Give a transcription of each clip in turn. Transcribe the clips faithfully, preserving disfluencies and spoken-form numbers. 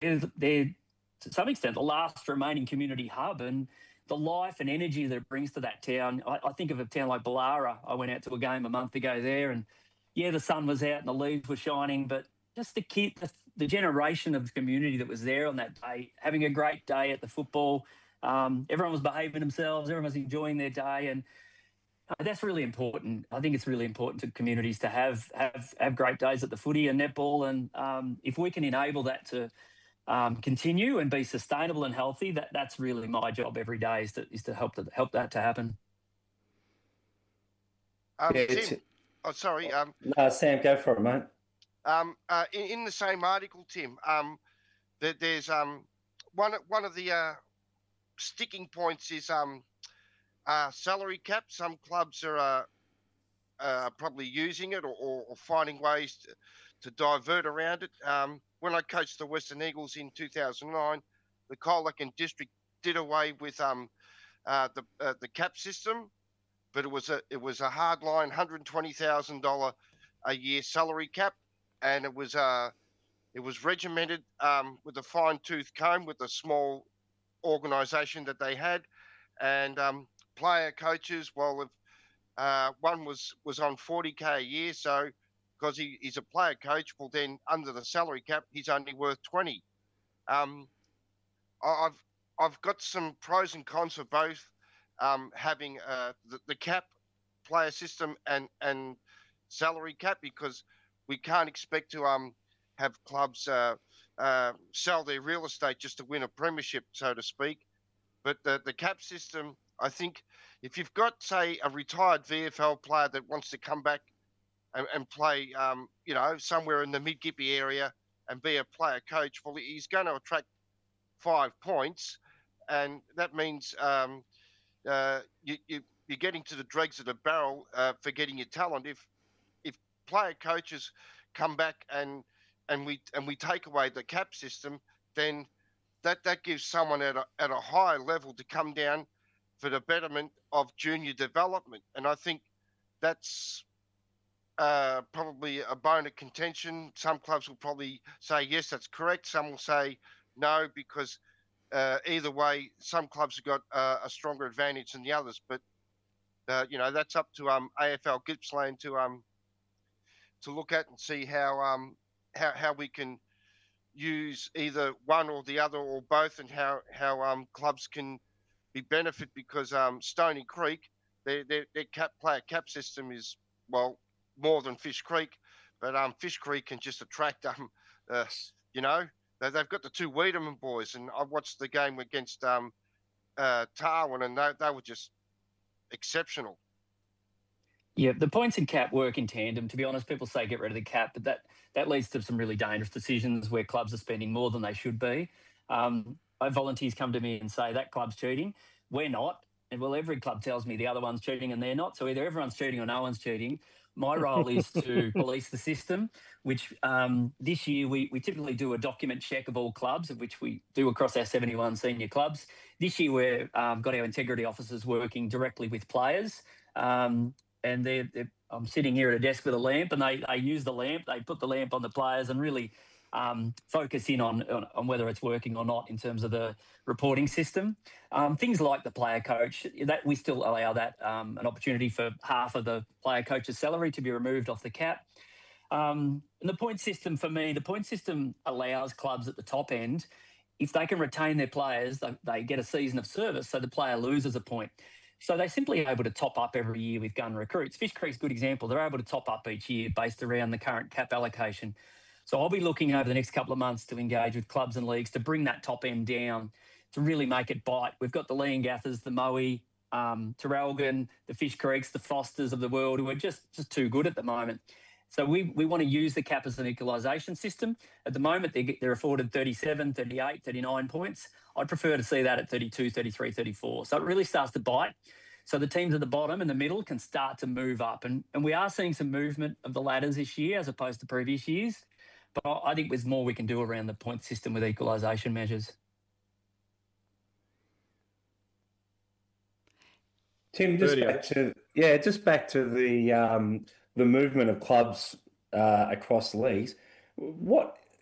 they're, they're to some extent the last remaining community hub, and the life and energy that it brings to that town. I, I think of a town like Ballara. I went out to a game a month ago there, and yeah, the sun was out and the leaves were shining, but just the kid, the, the generation of the community that was there on that day, having a great day at the football. Um, everyone was behaving themselves. Everyone was enjoying their day, and uh, that's really important. I think it's really important to communities to have have have great days at the footy and netball, and um, if we can enable that to um, continue and be sustainable and healthy, that that's really my job every day is to is to help to help that to happen. Um, Yeah, Tim, it's- oh sorry. Um, No, Sam, go for it, mate. um, uh, in, in the same article, Tim, um, there, there's um, one one of the uh, sticking points is um, uh, salary cap. Some clubs are uh, uh, probably using it or, or, or finding ways to, to divert around it. Um, when I coached the Western Eagles in two thousand nine, the Colac District did away with um, uh, the uh, the cap system, but it was a it was a hard line, one hundred twenty thousand dollar a year salary cap, and it was uh it was regimented um, with a fine tooth comb with a small organisation that they had, and um, player coaches. Well, if uh, one was was on forty k a year, so because he, he's a player coach, well then under the salary cap he's only worth twenty. Um, I- I've I've got some pros and cons for both um, having uh, the, the cap player system and and salary cap, because we can't expect to um have clubs uh, uh, sell their real estate just to win a premiership, so to speak. But the the cap system, I think, if you've got say a retired V F L player that wants to come back and, and play, um, you know, somewhere in the Mid Gippy area and be a player coach, well, he's going to attract five points, and that means um, uh, you, you you're getting to the dregs of the barrel uh, for getting your talent. If if player coaches come back and and we and we take away the cap system, then that that gives someone at a at a higher level to come down for the betterment of junior development, and I think that's uh, probably a bone of contention. Some clubs will probably say yes, that's correct. Some will say no, because uh, either way, some clubs have got uh, a stronger advantage than the others. But uh, you know, that's up to um, A F L Gippsland to um to look at and see how um how how we can use either one or the other or both, and how how um clubs can be benefit, because um Stony Creek, their their, their cap player cap system is, well, more than Fish Creek, but um Fish Creek can just attract um uh, you know, they, they've got the two Wiedemann boys, and I watched the game against um uh Tarwin, and they, they were just exceptional. Yeah, the points and cap work in tandem. To be honest, people say get rid of the cap, but that that leads to some really dangerous decisions where clubs are spending more than they should be. Um, I have volunteers come to me and say that club's cheating. We're not. And well, every club tells me the other one's cheating and they're not. So either everyone's cheating or no one's cheating. My role is to police the system, which um, this year we, we typically do a document check of all clubs, of which we do across our seventy-one senior clubs. This year we've um, got our integrity officers working directly with players. Um, and they're, they're, I'm sitting here at a desk with a lamp, and they, they use the lamp, they put the lamp on the players and really um, focus in on, on, on whether it's working or not in terms of the reporting system. Um, things like the player coach, that we still allow that um, an opportunity for half of the player coach's salary to be removed off the cap. Um, and the point system, for me, the point system allows clubs at the top end, if they can retain their players, they, they get a season of service, so the player loses a point. So they're simply able to top up every year with gun recruits. Fish Creek's a good example. They're able to top up each year based around the current cap allocation. So I'll be looking over the next couple of months to engage with clubs and leagues to bring that top end down, to really make it bite. We've got the Leongathas, the Moe, um, Terrelgan, the Fish Creeks, the Fosters of the world, who are just, just too good at the moment. So we, we want to use the cap as an equalisation system. At the moment, they get, they're afforded thirty-seven, thirty-eight, thirty-nine points. I'd prefer to see that at thirty-two, thirty-three, thirty-four. So it really starts to bite. So the teams at the bottom and the middle can start to move up. And, and we are seeing some movement of the ladders this year as opposed to previous years. But I think there's more we can do around the point system with equalisation measures. Tim, just back to yeah, just back to the um, the movement of clubs uh, across leagues. What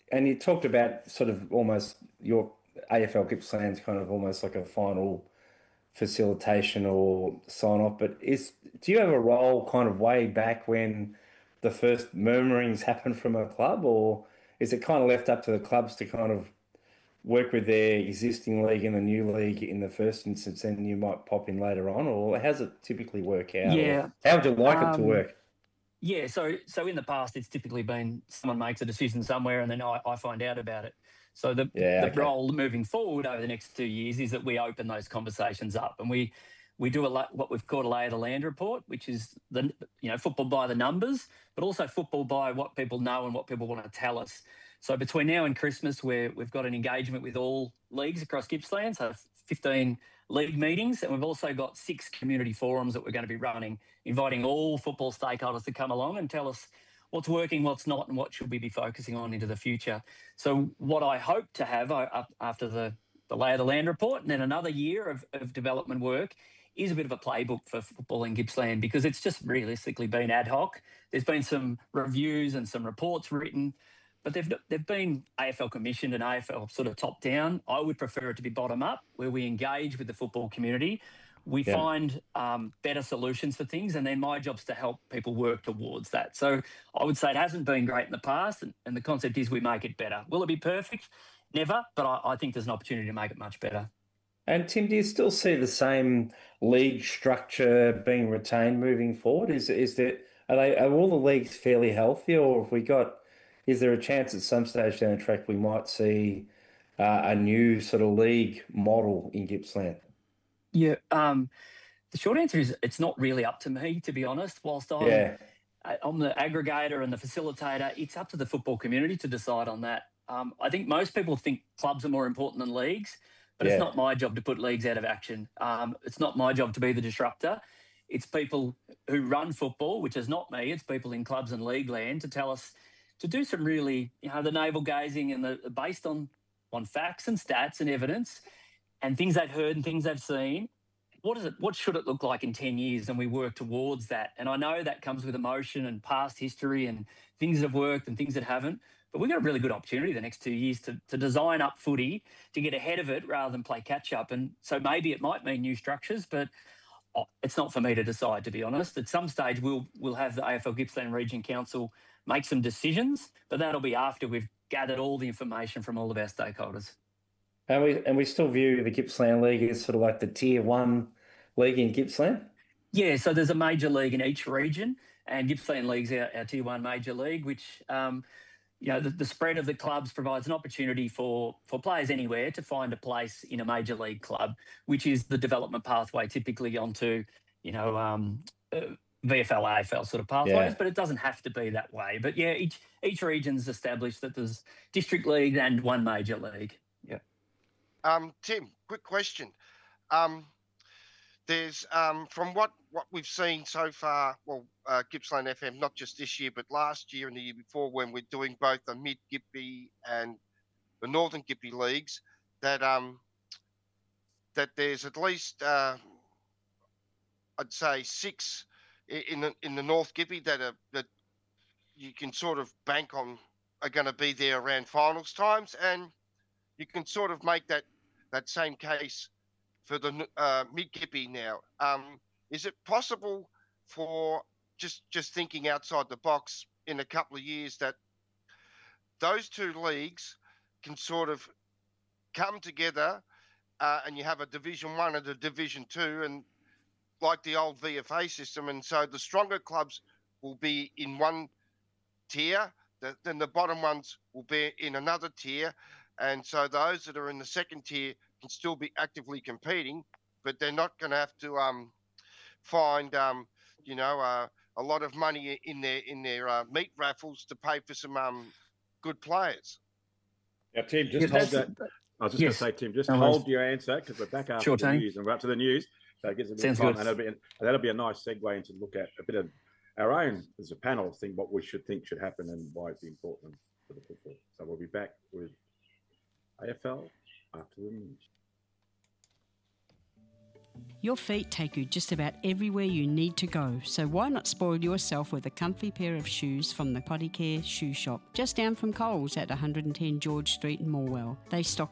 and you talked about sort of almost your A F L Gippsland's kind of almost like a final facilitation or sign off. But is do you have a role kind of way back when the first murmurings happened from a club, or is it kind of left up to the clubs to kind of work with their existing league and the new league in the first instance, and you might pop in later on, or how does it typically work out? Yeah. Or how would you like um, it to work? Yeah, so so in the past, it's typically been someone makes a decision somewhere and then I, I find out about it. So the, Yeah, the okay. role moving forward over the next two years is that we open those conversations up, and we we do a la- what we've called a lay of the land report, which is the you know football by the numbers, but also football by what people know and what people want to tell us. So between now and Christmas, we're, we've got an engagement with all leagues across Gippsland, so fifteen league meetings, and we've also got six community forums that we're going to be running, inviting all football stakeholders to come along and tell us what's working, what's not, and what should we be focusing on into the future. So what I hope to have uh, after the, the lay of the land report and then another year of, of development work is a bit of a playbook for football in Gippsland, because it's just realistically been ad hoc. There's been some reviews and some reports written, but they've they've been A F L commissioned and A F L sort of top down. I would prefer it to be bottom up, where we engage with the football community. We Yeah. find um, better solutions for things, and then my job's to help people work towards that. So I would say it hasn't been great in the past, and, and the concept is we make it better. Will it be perfect? Never, but I, I think there's an opportunity to make it much better. And Tim, do you still see the same league structure being retained moving forward? Is is there are they are all the leagues fairly healthy, or have we got? Is there a chance at some stage down the track we might see uh, a new sort of league model in Gippsland? Yeah. Um, the short answer is it's not really up to me, to be honest. Whilst I'm Yeah, I'm the aggregator and the facilitator, it's up to the football community to decide on that. Um, I think most people think clubs are more important than leagues, but it's yeah, not my job to put leagues out of action. Um, it's not my job to be the disruptor. It's people who run football, which is not me. It's people in clubs and league land to tell us to do some really, you know, the navel gazing and the based on on facts and stats and evidence and things they've heard and things they've seen. What is it? What should it look like in ten years? And we work towards that. And I know that comes with emotion and past history and things that have worked and things that haven't. But we've got a really good opportunity the next two years to, to design up footy, to get ahead of it rather than play catch up. And so maybe it might mean new structures, but it's not for me to decide, to be honest. At some stage, we'll we'll have the A F L Gippsland Region Council make some decisions, but that'll be after we've gathered all the information from all of our stakeholders. and we and we still view the Gippsland League as sort of like the tier one league in Gippsland. Yeah, so there's a major league in each region, and Gippsland League's our, our tier one major league, which um, you know the, the spread of the clubs provides an opportunity for for players anywhere to find a place in a major league club, which is the development pathway typically onto you know um, uh, V F L, A F L sort of pathways, Yeah. but it doesn't have to be that way. But yeah, each each region's established that there's district league and one major league. Yeah. Um, Tim, quick question. Um, there's um, from what, what we've seen so far, well, uh, Gippsland F M, not just this year, but last year and the year before, when we're doing both the Mid Gippy and the Northern Gippy leagues, that um, that there's at least uh, I'd say six in the in the North Gippy that are that you can sort of bank on are going to be there around finals times, and you can sort of make that that same case for the uh, Mid Gippy now. Um, is it possible for just just thinking outside the box in a couple of years that those two leagues can sort of come together uh, and you have a Division One and a Division Two, and like the old V F A system, and so the stronger clubs will be in one tier, the, then the bottom ones will be in another tier, and so those that are in the second tier can still be actively competing, but they're not going to have to um, find um, you know uh, a lot of money in their in their uh, meat raffles to pay for some um, good players. Yeah, Tim, just Yeah, hold that's- that. I was just yes. going to say, Tim, just No hold worries. your answer because we're back after Sure, the Tony. news, and we're up to the news. So it gives a bit Sounds of time, good. and that'll be and that'll be a nice segue into look at a bit of our own as a panel think what we should think should happen and why it's important for the football. So we'll be back with A F L after the news. Your feet take you just about everywhere you need to go, so why not spoil yourself with a comfy pair of shoes from the Potty Care Shoe Shop, just down from Coles at one hundred ten George Street in Morwell. They stock